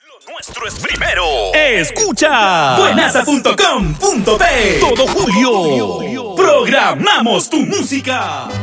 Nuestro es primero. Escucha buenaza.com.pe. Todo julio programamos tu música.